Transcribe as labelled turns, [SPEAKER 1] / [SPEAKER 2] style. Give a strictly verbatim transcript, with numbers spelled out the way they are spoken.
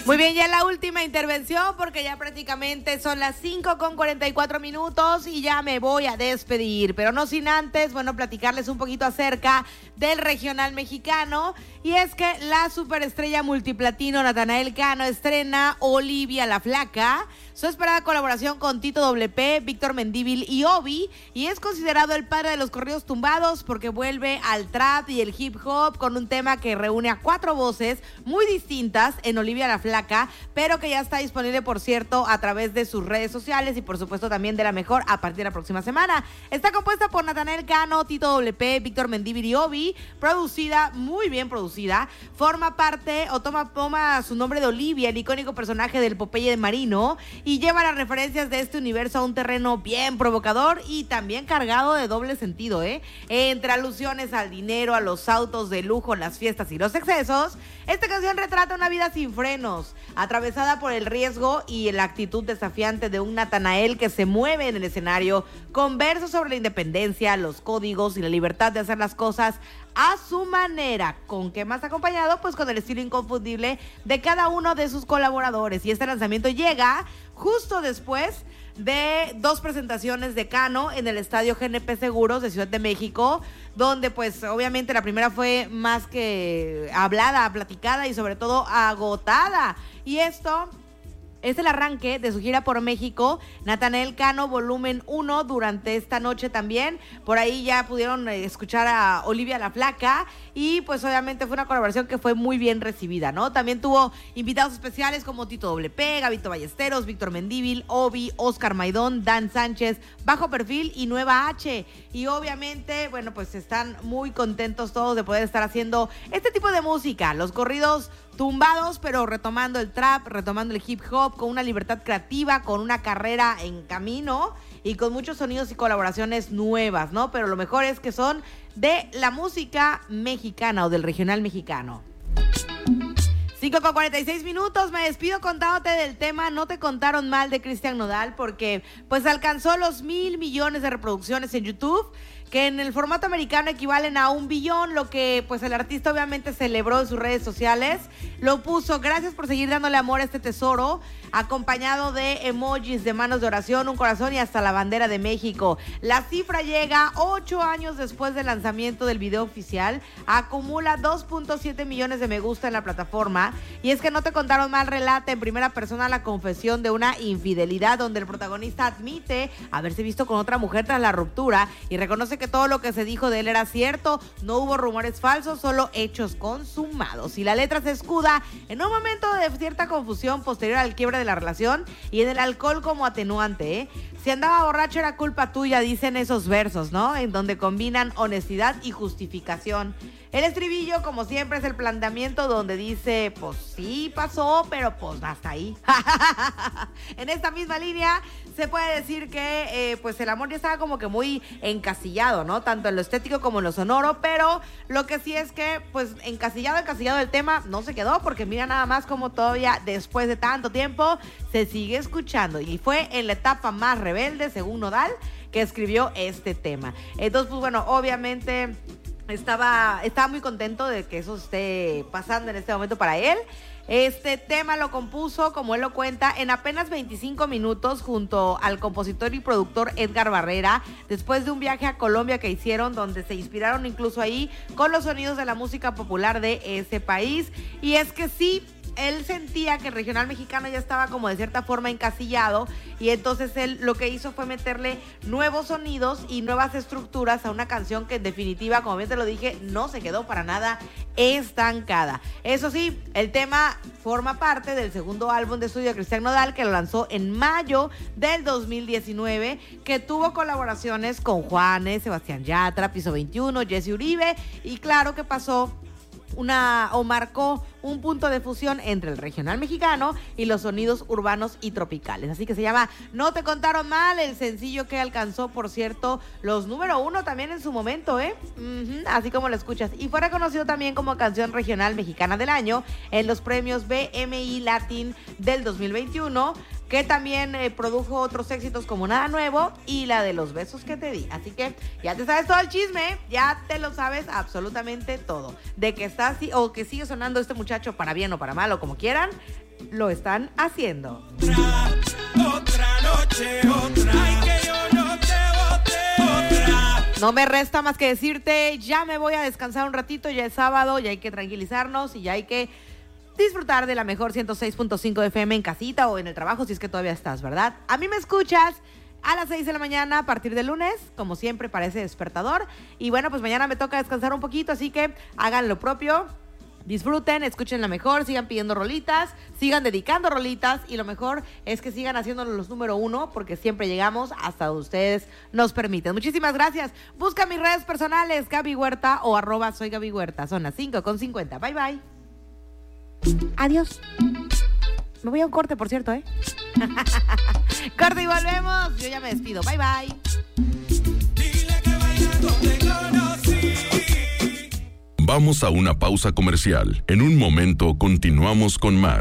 [SPEAKER 1] Muy bien, ya la última intervención porque ya prácticamente son las cinco con cuarenta y cuatro minutos y ya me voy a despedir, pero no sin antes, bueno, platicarles un poquito acerca del regional mexicano, y es que la superestrella multiplatino Natanael Cano estrena Olivia la Flaca, su esperada colaboración con Tito Doble P, Víctor Mendívil y Obi, y es considerado el padre de los corridos tumbados porque vuelve al trap y el hip hop con un tema que reúne a cuatro voces muy distintas en Olivia la Flaca, pero que ya está disponible, por cierto, a través de sus redes sociales y por supuesto también de La Mejor a partir de la próxima semana. Está compuesta por Natanael Cano, Tito Doble P, Víctor Mendívil y Obi, producida, muy bien producida, forma parte o toma, toma su nombre de Olivia, el icónico personaje del Popeye de Marino, y lleva las referencias de este universo a un terreno bien provocador y también cargado de doble sentido, ¿eh? Entre alusiones al dinero, a los autos de lujo, las fiestas y los excesos, esta canción retrata una vida sin frenos, atravesada por el riesgo y la actitud desafiante de un Natanael que se mueve en el escenario con versos sobre la independencia, los códigos y la libertad de hacer las cosas a su manera. ¿Con qué más acompañado? Pues con el estilo inconfundible de cada uno de sus colaboradores. Y este lanzamiento llega justo después de dos presentaciones de Cano en el estadio G N P Seguros de Ciudad de México, donde pues obviamente la primera fue más que hablada, platicada y sobre todo agotada. Y esto es el arranque de su gira por México, Natanael Cano volumen uno, durante esta noche también. Por ahí ya pudieron escuchar a Olivia la Flaca y pues obviamente fue una colaboración que fue muy bien recibida, ¿no? También tuvo invitados especiales como Tito Doble P, Gabito Ballesteros, Víctor Mendívil, Obi, Oscar Maidón, Dan Sánchez, Bajo Perfil y Nueva H. Y obviamente, bueno, pues están muy contentos todos de poder estar haciendo este tipo de música, los corridos tumbados, pero retomando el trap, retomando el hip hop, con una libertad creativa, con una carrera en camino y con muchos sonidos y colaboraciones nuevas, ¿no? Pero lo mejor es que son de la música mexicana o del regional mexicano. cinco con cuarenta y seis minutos, me despido contándote del tema No te contaron mal de Cristian Nodal, porque pues alcanzó los mil millones de reproducciones en YouTube, que en el formato americano equivalen a un billón, lo que pues el artista obviamente celebró en sus redes sociales. Lo puso: gracias por seguir dándole amor a este tesoro, acompañado de emojis de manos de oración, un corazón y hasta la bandera de México. La cifra llega ocho años después del lanzamiento del video oficial, acumula dos punto siete millones de me gusta en la plataforma, y es que No te contaron mal relata en primera persona la confesión de una infidelidad, donde el protagonista admite haberse visto con otra mujer tras la ruptura y reconoce que todo lo que se dijo de él era cierto, no hubo rumores falsos, solo hechos consumados. Y la letra se escuda en un momento de cierta confusión posterior al quiebre de la relación y en el alcohol como atenuante, ¿eh? Si andaba borracho era culpa tuya, dicen esos versos, ¿no? En donde combinan honestidad y justificación. El estribillo, como siempre, es el planteamiento donde dice, pues sí pasó, pero pues hasta ahí. En esta misma línea se puede decir que eh, pues el amor ya estaba como que muy encasillado, ¿no? Tanto en lo estético como en lo sonoro, pero lo que sí es que pues encasillado, encasillado el tema no se quedó, porque mira nada más como todavía después de tanto tiempo se sigue escuchando, y fue en la etapa más rebelde, según Nodal, que escribió este tema. Entonces, pues bueno, obviamente Estaba, estaba muy contento de que eso esté pasando en este momento para él. Este tema lo compuso, como él lo cuenta, en apenas veinticinco minutos junto al compositor y productor Edgar Barrera, después de un viaje a Colombia que hicieron, donde se inspiraron incluso ahí con los sonidos de la música popular de ese país. Y es que sí, él sentía que el regional mexicano ya estaba como de cierta forma encasillado, y entonces él lo que hizo fue meterle nuevos sonidos y nuevas estructuras a una canción que en definitiva, como bien te lo dije, no se quedó para nada estancada. Eso sí, el tema forma parte del segundo álbum de estudio de Cristian Nodal, que lo lanzó en mayo del dos mil diecinueve, que tuvo colaboraciones con Juanes, Sebastián Yatra, Piso veintiuno, Jesse Uribe, y claro que pasó una o marcó un punto de fusión entre el regional mexicano y los sonidos urbanos y tropicales. Así que se llama No te contaron mal, el sencillo que alcanzó, por cierto, los número uno también en su momento, ¿eh? Uh-huh, así como lo escuchas. Y fue reconocido también como canción regional mexicana del año en los premios B M I Latin del dos mil veintiuno, que también eh, produjo otros éxitos como Nada Nuevo y la de Los Besos que te di. Así que ya te sabes todo el chisme, ya te lo sabes absolutamente todo. De que está así o que sigue sonando este muchacho para bien o para mal o como quieran, lo están haciendo.
[SPEAKER 2] Otra, otra noche, otra. Ay, que yo no te boté. Otra.
[SPEAKER 1] No me resta más que decirte, ya me voy a descansar un ratito, ya es sábado, ya hay que tranquilizarnos y ya hay que disfrutar de la mejor ciento seis punto cinco F M en casita o en el trabajo, si es que todavía estás, ¿verdad? A mí me escuchas a las seis de la mañana a partir del lunes, como siempre, parece despertador. Y bueno, pues mañana me toca descansar un poquito, así que hagan lo propio. Disfruten, escuchen la mejor, sigan pidiendo rolitas, sigan dedicando rolitas y lo mejor es que sigan haciéndolo los número uno porque siempre llegamos hasta donde ustedes nos permiten. Muchísimas gracias. Busca mis redes personales, Gaby Huerta o arroba soy Gaby Huerta. Son las cinco con cincuenta. Bye, bye. Adiós. Me voy a un corte, por cierto, ¿eh? Corte y volvemos. Yo ya me despido. Bye, bye.
[SPEAKER 2] Dile que bailando te conocí.
[SPEAKER 3] Vamos a una pausa comercial. En un momento continuamos con más.